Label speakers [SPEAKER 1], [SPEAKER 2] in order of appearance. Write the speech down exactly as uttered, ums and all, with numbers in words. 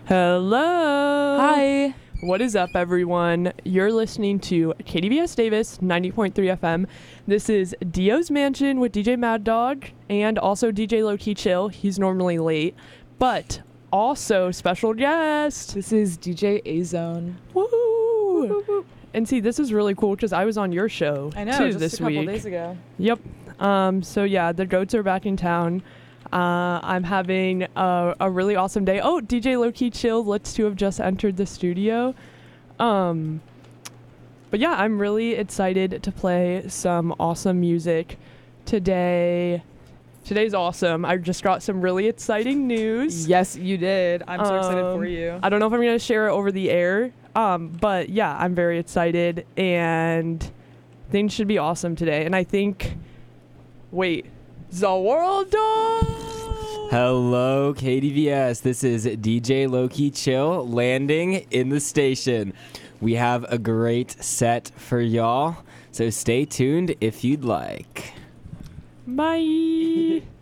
[SPEAKER 1] Hello.
[SPEAKER 2] Hi.
[SPEAKER 1] What is up, everyone? You're listening to K D V S Davis ninety point three F M. This is Dio's Mansion with D J Mad Dog and also D J Low Key Chill. He's normally late, but also special guest.
[SPEAKER 2] This is D J A-Zone.
[SPEAKER 1] Woo! And see, this is really cool because I was on your show
[SPEAKER 2] I know,
[SPEAKER 1] too
[SPEAKER 2] just
[SPEAKER 1] this
[SPEAKER 2] a couple
[SPEAKER 1] week.
[SPEAKER 2] days ago.
[SPEAKER 1] Yep. Um. So yeah, the goats are back in town. Uh, I'm having a, a really awesome day. Oh, D J Low Key Chill, let's two have just entered the studio. Um, but yeah, I'm really excited to play some awesome music today. Today's awesome. I just got some really exciting news.
[SPEAKER 2] Yes, you did. I'm so excited
[SPEAKER 1] Um,
[SPEAKER 2] for you.
[SPEAKER 1] I don't know if I'm going to share it over the air, um, but yeah, I'm very excited, and things should be awesome today. And I think, wait, the world dog!
[SPEAKER 3] Hello, K D V S. This is D J Low Key Chill landing in the station. We have a great set for y'all, so stay tuned if you'd like.
[SPEAKER 1] Bye.